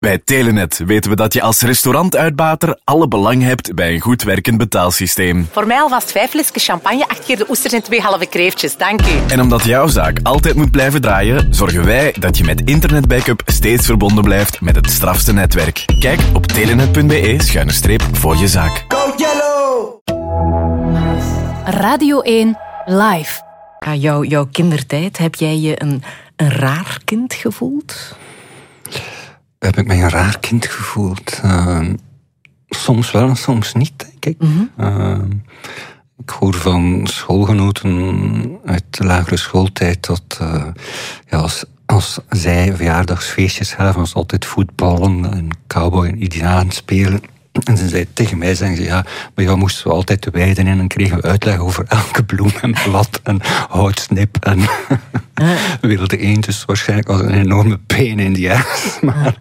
Bij Telenet weten we dat je als restaurantuitbater alle belang hebt bij een goed werkend betaalsysteem. Voor mij alvast 5 flesjes champagne, 8 keer de oesters en 2 halve kreeftjes. Dank u. En omdat jouw zaak altijd moet blijven draaien, zorgen wij dat je met internetbackup steeds verbonden blijft met het strafste netwerk. Kijk op telenet.be/voor je zaak. Go Yellow! Radio 1 Live. Jouw kindertijd, heb jij je een raar kind gevoeld? Heb ik mij een raar kind gevoeld? Soms wel en soms niet, denk ik. Mm-hmm. Ik hoor van schoolgenoten uit de lagere schooltijd dat als zij verjaardagsfeestjes gaven, was altijd voetballen en cowboy en indiaan spelen. En ze zei tegen mij, bij jou moesten we altijd de weiden in en kregen we uitleg over elke bloem en blad en houtsnip en wilde eendjes. Waarschijnlijk was het een enorme pijn in die ass.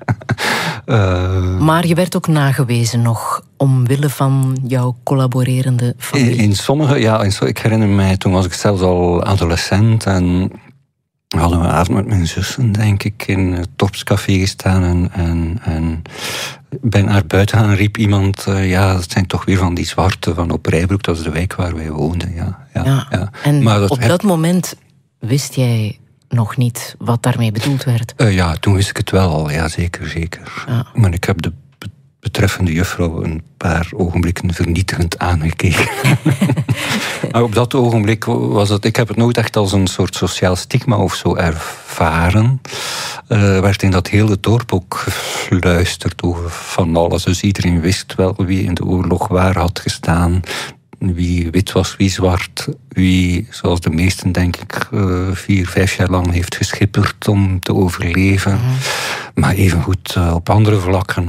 Maar je werd ook nagewezen nog, omwille van jouw collaborerende familie. In sommige, ik herinner mij, toen was ik zelfs al adolescent en hadden we een avond met mijn zussen, denk ik, in het Torpscafé gestaan en ben naar buiten gaan en riep iemand, dat zijn toch weer van die zwarte van op Rijbroek, dat is de wijk waar wij woonden. Ja. En maar op dat moment wist jij nog niet wat daarmee bedoeld werd? Toen wist ik het wel al, ja, zeker. Ja. Maar ik heb de betreffende juffrouw een paar ogenblikken vernietigend aangekeken. Maar op dat ogenblik was het... Ik heb het nooit echt als een soort sociaal stigma of zo ervaren. Werd in dat hele dorp ook gefluisterd over van alles. Dus iedereen wist wel wie in de oorlog waar had gestaan. Wie wit was, wie zwart. Wie, zoals de meesten denk ik, 4-5 jaar lang heeft geschipperd om te overleven. Mm-hmm. Maar evengoed op andere vlakken.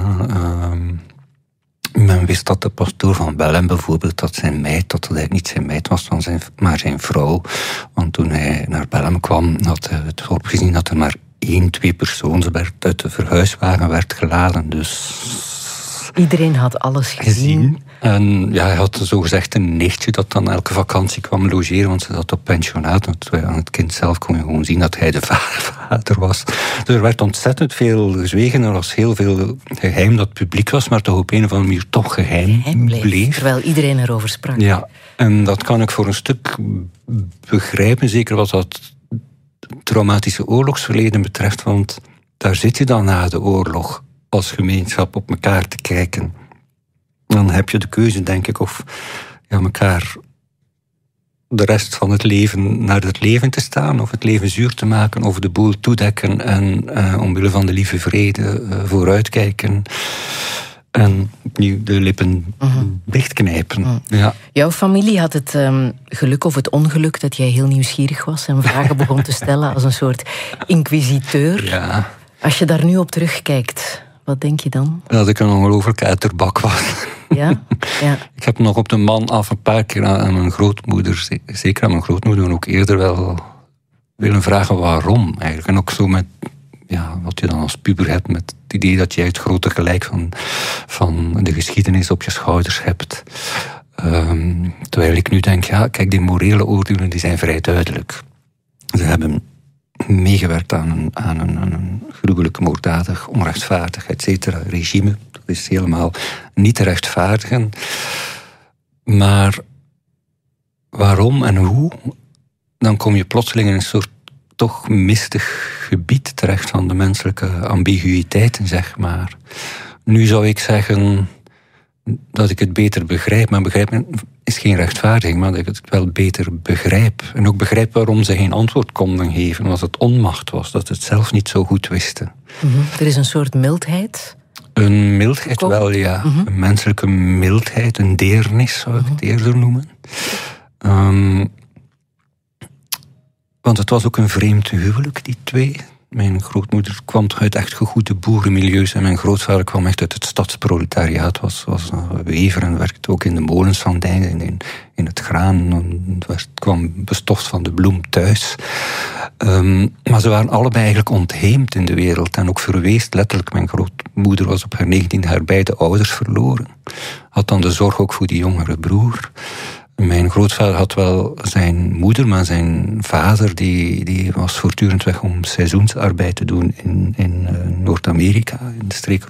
Men wist dat de pastoor van Bellem bijvoorbeeld, dat eigenlijk niet zijn meid was, maar zijn vrouw. Want toen hij naar Bellem kwam, had het dorp gezien dat er maar 1-2 personen uit de verhuiswagen werd geladen. Dus iedereen had alles gezien. En hij had zogezegd een nichtje dat dan elke vakantie kwam logeren, want ze zat op pensionaat. Aan het kind zelf kon je gewoon zien dat hij de vader was. Dus er werd ontzettend veel gezwegen. Er was heel veel geheim dat publiek was, maar toch op een of andere manier toch geheim bleef. Terwijl iedereen erover sprak. Ja, en dat kan ik voor een stuk begrijpen. Zeker wat dat traumatische oorlogsverleden betreft, want daar zit je dan na de oorlog als gemeenschap op elkaar te kijken. Dan heb je de keuze, denk ik, of elkaar de rest van het leven naar het leven te staan, of het leven zuur te maken, of de boel toedekken en omwille van de lieve vrede vooruitkijken en opnieuw de lippen dichtknijpen. Mm. Ja. Jouw familie had het geluk of het ongeluk dat jij heel nieuwsgierig was en vragen begon te stellen als een soort inquisiteur. Ja. Als je daar nu op terugkijkt, wat denk je dan? Dat ik een ongelooflijke etterbak was. Ja? Ja. Ik heb nog op de man af een paar keer aan mijn grootmoeder, zeker aan mijn grootmoeder, maar ook eerder wel willen vragen waarom eigenlijk. En ook zo met wat je dan als puber hebt, met het idee dat je het grote gelijk van de geschiedenis op je schouders hebt. Terwijl ik nu denk, kijk, die morele oordelen die zijn vrij duidelijk. Ze hebben meegewerkt aan een gruwelijk, moorddadig, onrechtvaardig, etc. regime. Dat is helemaal niet te rechtvaardigen. Maar waarom en hoe? Dan kom je plotseling in een soort toch mistig gebied terecht van de menselijke ambiguïteiten, zeg maar. Nu zou ik zeggen dat ik het beter begrijp, maar begrijpen is geen rechtvaardiging, maar dat ik het wel beter begrijp. En ook begrijp waarom ze geen antwoord konden geven, omdat het onmacht was, dat ze het zelf niet zo goed wisten. Mm-hmm. Er is een soort mildheid? Een mildheid wel, ja. Mm-hmm. Een menselijke mildheid, een deernis zou ik het eerder noemen. Want het was ook een vreemd huwelijk, die twee. Mijn grootmoeder kwam toch uit echt gegoede boerenmilieus en mijn grootvader kwam echt uit het stadsproletariaat, was wever en werkte ook in de molens van Dijnen, in het graan. Het kwam bestoft van de bloem thuis. Maar ze waren allebei eigenlijk ontheemd in de wereld en ook verweest, letterlijk. Mijn grootmoeder was op haar 19e haar beide ouders verloren. Had dan de zorg ook voor die jongere broer. Mijn grootvader had wel zijn moeder, maar zijn vader die was voortdurend weg om seizoensarbeid te doen in Noord-Amerika, in de streek